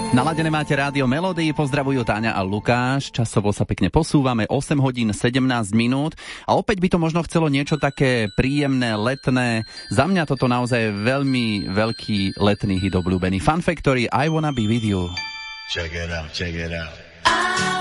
Naladené máte rádio Melódii, pozdravujú Táňa a Lukáš. Časovo sa pekne posúvame, 8 hodín 17 minút a opäť by to možno chcelo niečo také príjemné, letné. Za mňa toto naozaj veľmi veľký letný hit obľúbený. Fun Factory, I Wanna Be With You. Check it out, check it out.